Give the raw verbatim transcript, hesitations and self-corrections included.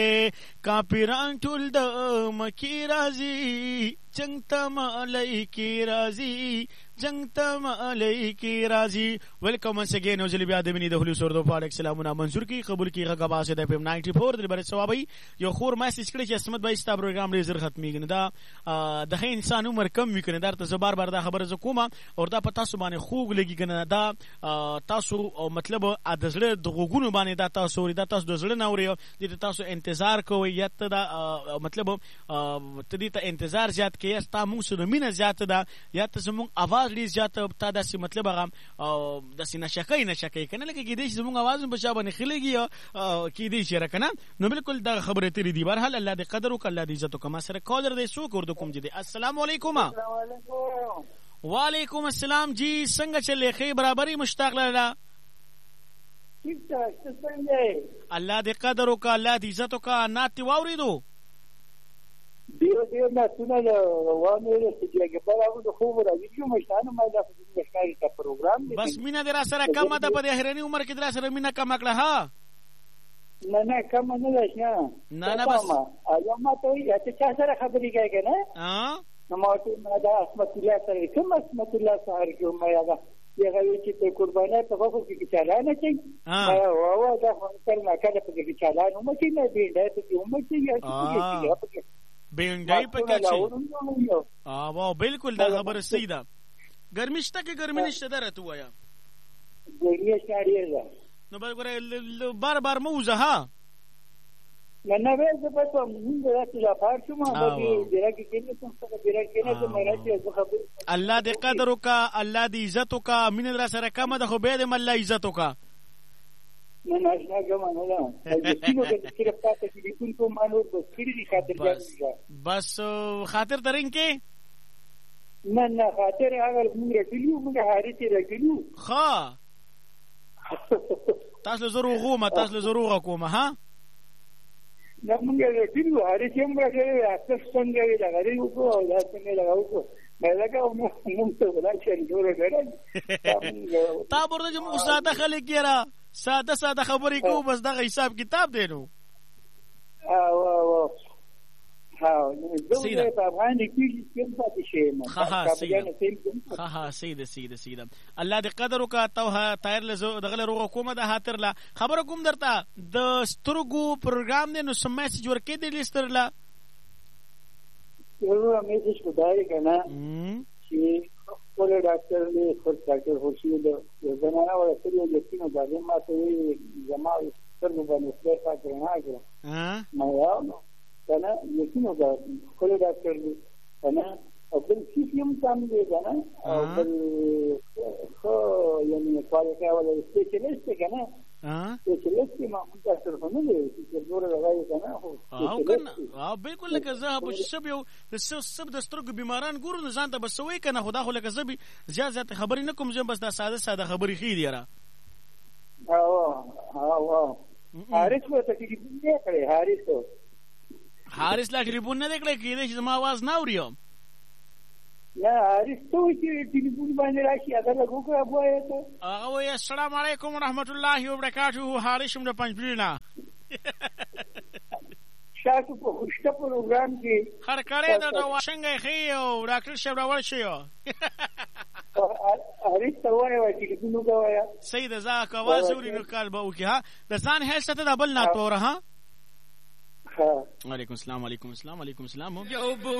کافران ټول د مکی راځي جنگ ته ملایکی راځي جنگ ته ملایکی راځي. ویلکم ونس اگین اوزلی بیا د منی د خلوص اردو پاک سلامونه منظور کی قبول کی غږ باز د اف ام نائنٹی فور د بر ثوابي یو خور میسج کړی چې اسمت بای ستا پروګرام ډیر زر ختمي کنه دا د هي انسان عمر کم وکنه در ته زبر بار دا خبره ز کومه اور دا پتا سو باندې خوګ لګی کنه دا تاسو مطلب د زړه د غوګونو باندې دا تاسو دا تاسو د زړه نوري د تاسو انتظار کوي یا ته دا مطلب تدې ته انتظار زیات کې یا تا موږ سره مینه زیات ده یا ته زموږ आवाज ډیر زیات تا داسې مطلب هغه داسې نشکای نشکای کنه لکه کې دې زموږ आवाज په شابه نه خلګي کې دې شي راکنه نو بالکل دا خبره تیری دی بهرحال الله دې قدر وکړه الله دې عزت وکړه. ما سره کالر دې سو کور د کوم جدي. السلام علیکم. وعلیکم السلام جی څنګه چلې خې برابرۍ مشتاق لاله ٹھیک ٹھاک څنګه الله دې قدر وکړه الله دې عزت وکړه. ناتي واوریدو دیو دیو نه څنګه وانه چې هغه د خو راځي مشانه ما دا په ښکاری کا پروګرام دی بس مینا درا سره کم ده په هرنی عمر کې درا سره مینا کم کړه. ها نه نه کم نه لښه نه نه بس ایا ما ته یا چې چا سره خبرې کوي نه ها نو ما ته ما دا اسمت الله سره کوم اسمت الله سره کوم ما یا دا یغه چې په قربانه په خو کې چالانه کوي ما او دا څنګه ما کله په کې چالانه مو چې نه دی دا ته مو چې یا چې بینډای پکې شي. اه واو بالکل دا خبره صحیح ده. ګرمي شته کې ګرمي نشته درته وایا ګرمي شاړې ده نو بل بار بار موزه ها نه نه وې زه په موږ راځي لا پارچو ما به درګه کې نه څه درګه کې نه څه مراتي زه خبر الله دې قدر وکا الله دې عزت وکا مين را سره کم ده خو به دې الله عزت وکا. نه نه څنګه مانه دا کینو کې صرف تاسو کې کوم کوم مانو بس کړی خاطر ځای بس خاطر درین کې نه نه خاطر هغه موږ راټیلو موږ هاري راټیلو ها تاسو زرو غومه تاسو زرو کومه ها نه موږ راټیلو هاري چې موږ راټیلو تاسو څنګه وی لګاري وو دا څنګه لګاو ملګا موږ ته ولای جوړ کړل تا ورته موږ ساده خلک یرا ساده ساده خبرې کوو بس دغه حساب کتاب دی نو او او ها نو زه په افغان کې څه پاتې شي ها ها سیده ها ها سیده سیده سیده الله دې قدر وکا توه تایر له دغه روغه کومه ده هاتر لا خبره کوم درته د سترګو پروګرام دی نو سم میسج ورکې دی لسترلا یو میسج خدای کنه چې خپل ډاکټر له خپل ډاکټر هوښیار دی زمانہ ولا سړي یقینو باندې ما ته جما سترګو باندې څه پاتې نه راغله ها ما یو کنه یقینو باندې خپل ډاکټر دی کنه او بل څه یم تام دی کنه او بل خو یعنی کوالیټي ولا سپیشلیست کنه ها سپیشلیست ما ډاکټر نه دی چې ډور راغی کنه او کنه او بالکل لکه زه په شب یو د سب د سترګو بیماران ګورو ځان ته بسوي کنه خدا خو لکه زبي زیات زیات خبرې نه کوم ځم بس دا ساده ساده خبرې خې دی را او او حارث ته کې دې کړې حارث حارث لا ټلیفون نه دکړې کې دې زما आवाज نه اوريو نه حارث ته چې ټلیفون باندې راشي اگر لګو کو ابو آیته هغه السلام علیکم ورحمت الله وبرکاته حارث هم د پنځپلینا شاسو په خوشته پروګرام کې هر کړه د واشنګ خي او ډاکټر شپ راول شي حارث ته وایي چې ټلیفون کوي سید زاک आवाज اوري نو کال به وکي ها د ځان هیڅ ته د بل نه تور ها ها وعلیکم السلام علیکم السلام علیکم السلام